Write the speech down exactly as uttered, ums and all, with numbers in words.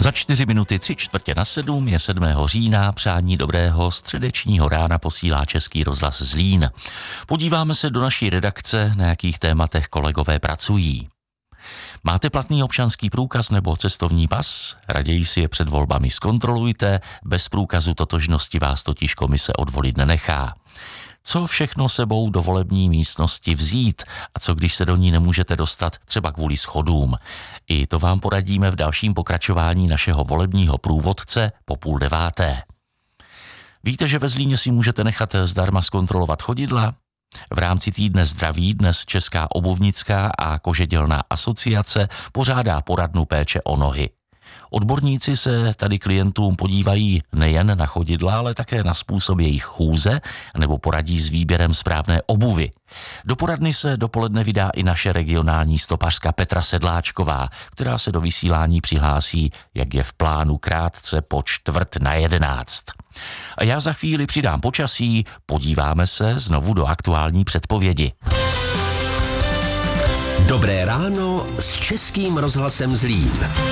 Za čtyři minuty tři čtvrtě na sedm je sedmého října, přání dobrého středečního rána posílá Český rozhlas Zlín. Podíváme se do naší redakce, na jakých tématech kolegové pracují. Máte platný občanský průkaz nebo cestovní pas? Raději si je před volbami zkontrolujte, bez průkazu totožnosti vás totiž komise odvolit nenechá. Co všechno sebou do volební místnosti vzít a co když se do ní nemůžete dostat třeba kvůli schodům? I to vám poradíme v dalším pokračování našeho volebního průvodce po půl deváté. Víte, že ve Zlíně si můžete nechat zdarma zkontrolovat chodidla? V rámci týdne zdraví dnes Česká obuvnická a kožedělná asociace pořádá poradnu péče o nohy. Odborníci se tady klientům podívají nejen na chodidla, ale také na způsob jejich chůze nebo poradí s výběrem správné obuvy. Do poradny se dopoledne vydá i naše regionální stopařka Petra Sedláčková, která se do vysílání přihlásí, jak je v plánu, krátce po čtvrt na jedenáct. A já za chvíli přidám počasí, podíváme se znovu do aktuální předpovědi. Dobré ráno s Českým rozhlasem Zlín.